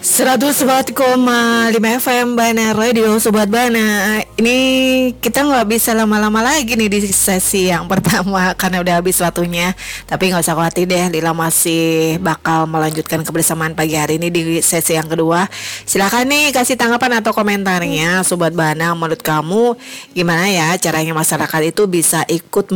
104,5 FM Bana Radio Sobat Bana. Ini kita nggak bisa lama-lama lagi nih di sesi yang pertama karena udah habis waktunya. Tapi nggak usah khawatir deh, Lila masih bakal melanjutkan kebersamaan pagi hari ini di sesi yang kedua. Silakan nih kasih tanggapan atau komentarnya Sobat Bana. Menurut kamu gimana ya caranya masyarakat itu bisa ikut